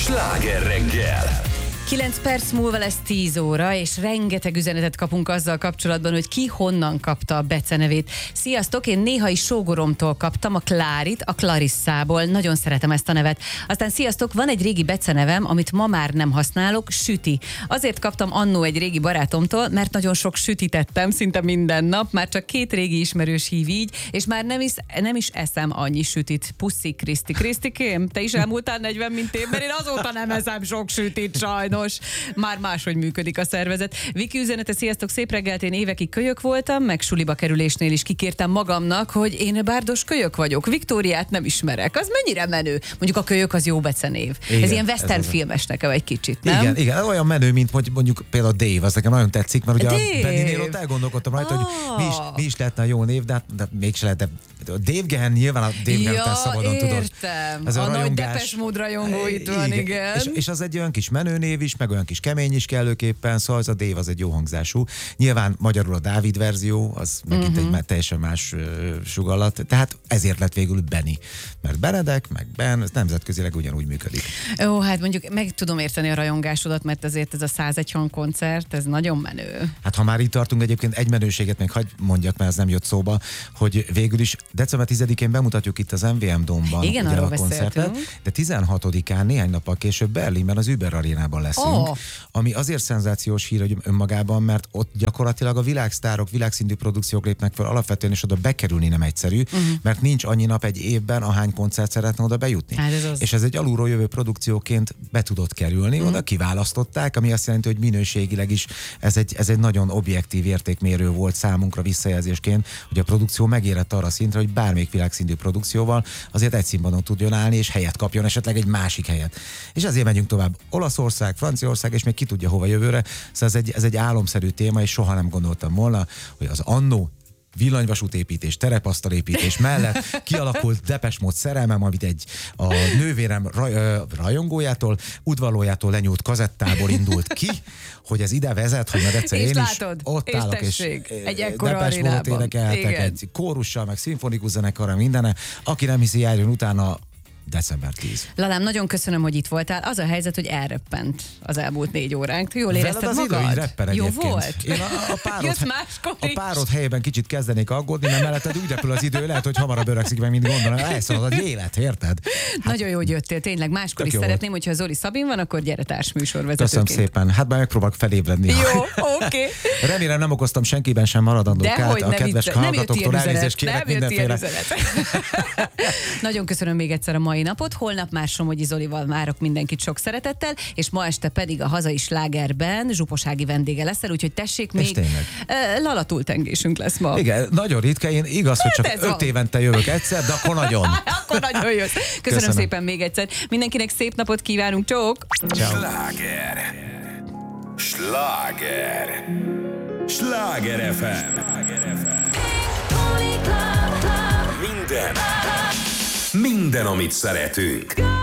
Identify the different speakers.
Speaker 1: Sláger reggel!
Speaker 2: 9 perc múlva lesz 10 óra, és rengeteg üzenetet kapunk azzal kapcsolatban, hogy ki honnan kapta a becenevét. Sziasztok, én néha is sógoromtól kaptam a Klárit, a Clarissából. Nagyon szeretem ezt a nevet. Aztán sziasztok, van egy régi becenevem, amit ma már nem használok, Süti. Azért kaptam annó egy régi barátomtól, mert nagyon sok sütit ettem, szinte minden nap, már csak 2 régi ismerős hív így, és már nem is eszem annyi sütit. Puszi, Kriszti. Krisztikém, te is elmúltál 40, mint én, mert én azóta nem eszem sok sütit, sajnos. Már máshogy működik a szervezet. Viki üzenete, sziasztok, szép reggelt, én évekig kölyök voltam, meg suliba kerülésnél is kikértem magamnak, hogy én bárdos kölyök vagyok. Viktóriát nem ismerek. Az mennyire menő? Mondjuk a kölyök az jó becenév. Igen, ez ilyen western filmes nekem egy kicsit, nem?
Speaker 3: Igen, olyan menő, mint mondjuk például Dave, az nekem nagyon tetszik, mert ugye a Benninél ott elgondolkodtam rajta, hogy mi is lehetne a jó név, de mégse lehet, de a Dave Gahan nyilván a Dave Gahan szabadon tudod.
Speaker 2: Ez a nagy Depeche Mode rajongó itt van, igen.
Speaker 3: És az egy olyan kis menő név is, meg olyan kis kemény is kellőképpen, szóval az a Dave az egy jó hangzású. Nyilván magyarul a Dávid verzió, az megint egy teljesen más sugallat, tehát ezért lett végül Benny. Mert Benedek, meg Ben, ez nemzetközileg ugyanúgy működik.
Speaker 2: Ó, hát mondjuk meg tudom érteni a rajongásodat, mert azért ez a 101 hangkoncert, ez nagyon menő.
Speaker 3: Hát ha már itt tartunk, egyébként egy menőséget még hagy mondjak, mert ez nem jött szóba, hogy végül is december 10-én bemutatjuk itt az MVM Dómban.
Speaker 2: Igen, arról a koncertet,
Speaker 3: de 16-án néhány nappal később Berlinben az Uber Arénában leszünk, ami azért szenzációs hír, hogy önmagában, mert ott gyakorlatilag a világsztárok, világszintű produkciók lépnek fel alapvetően, és oda bekerülni nem egyszerű, mert nincs annyi nap egy évben, ahány koncert szeretne oda bejutni.
Speaker 2: Hát
Speaker 3: és ez egy alulról jövő produkcióként be tudott kerülni, oda kiválasztották, ami azt jelenti, hogy minőségileg is ez egy nagyon objektív értékmérő volt számunkra visszajelzésként, hogy a produkció megérett arra szintre, hogy bármelyik világszintű produkcióval azért egy színpadon tudjon állni, és helyet kapjon, esetleg egy másik helyet. És azért megyünk tovább. Olaszország, Franciaország, és még ki tudja hova jövőre. Szóval ez egy álomszerű téma, és soha nem gondoltam volna, hogy az annó villanyvasútépítés, terepasztalépítés mellett kialakult Depeche Mode szerelmem, amit a nővérem rajongójától, udvarlójától lenyúlt kazettából indult ki, hogy ez ide vezet, hogy majd egyszer én
Speaker 2: látod,
Speaker 3: is ott állok, és Depeche Mode-ot énekeltek egy kórussal, meg szimfonikus zenekarra, mindene. Aki nem hiszi, járjon utána december 10.
Speaker 2: Lalám, nagyon köszönöm, hogy itt voltál. Az a helyzet, hogy elröppent az elmúlt 4 óránk. Jól érezted magad? Jó volt?
Speaker 3: Én a párod helyében kicsit kezdenék aggódni, mert melletted úgy repül az idő, lehet, hogy hamarabb öregszik meg, mint gondolom. Elszalad az élet, érted?
Speaker 2: Nagyon jó, hogy jöttél, tényleg. Máskor is szeretném, hogyha Zoli Szabin van, akkor gyere társműsorvezetőként.
Speaker 3: Köszönöm szépen. Hát már megpróbálok felébredni.
Speaker 2: Jó, oké.
Speaker 3: Remélem nem okoztam senkiben sem maradandó kárt. A kedves hallgatóktól elnézést kérek mindenféle.
Speaker 2: Nagyon köszönöm még egyszer a mai napot. Holnap már Somogyi Zolival várok mindenkit sok szeretettel, és ma este pedig a hazai slágerben zsuposági vendége leszel, úgyhogy tessék még. Lala túltengésünk lesz ma.
Speaker 3: Igen, nagyon ritka. Én igaz, hogy csak 5 évente jövök egyszer, de akkor nagyon.
Speaker 2: Akkor nagyon jössz. Köszönöm szépen még egyszer. Mindenkinek szép napot kívánunk. Csók!
Speaker 1: Sláger. Sláger. Sláger FM. Minden, amit szeretünk.